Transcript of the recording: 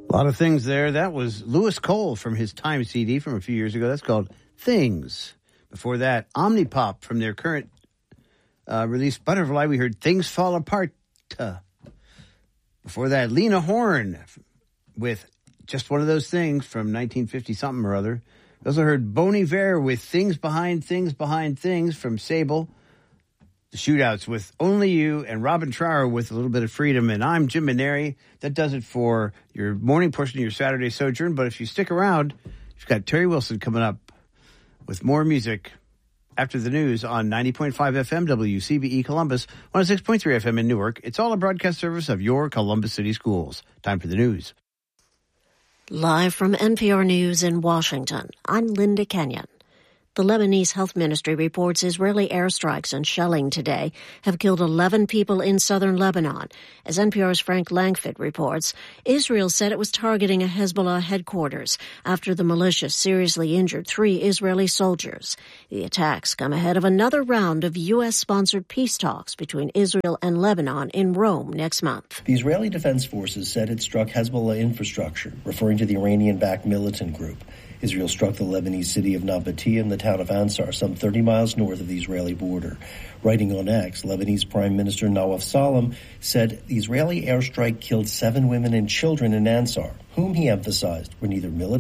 A lot of things there. That was Louis Cole from his Time CD from a few years ago. That's called Things. Before that, Omnipop from their current release, Butterfly. We heard Things Fall Apart. Before that, Lena Horne with Just One of Those Things from 1950-something or other. We also heard Bon Iver with Things Behind Things Behind Things from Sable. The Shootouts with Only You, and Robin Trower with A Little Bit of Freedom. And I'm Jim Maneri. That does it for your morning portion of your Saturday sojourn. But if you stick around, you've got Terry Wilson coming up with more music after the news on 90.5 FM WCBE Columbus, 106.3 FM in Newark. It's all a broadcast service of your Columbus City Schools. Time for the news. Live from NPR News in Washington, I'm Linda Kenyon. The Lebanese Health Ministry reports Israeli airstrikes and shelling today have killed 11 people in southern Lebanon. As NPR's Frank Langford reports, Israel said it was targeting a Hezbollah headquarters after the militia seriously injured 3 Israeli soldiers. The attacks come ahead of another round of U.S.-sponsored peace talks between Israel and Lebanon in Rome next month. The Israeli Defense Forces said it struck Hezbollah infrastructure, referring to the Iranian-backed militant group. Israel struck the Lebanese city of Nabatea and the town of Ansar, some 30 miles north of the Israeli border. Writing on X, Lebanese Prime Minister Nawaf Salam said the Israeli airstrike killed 7 women and children in Ansar, whom he emphasized were neither military